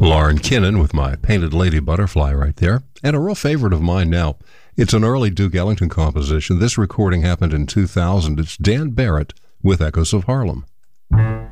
Lauren Kinnan with My Painted Lady Butterfly right there. And a real favorite of mine now. It's an early Duke Ellington composition. This recording happened in 2000. It's Dan Barrett with Echoes of Harlem.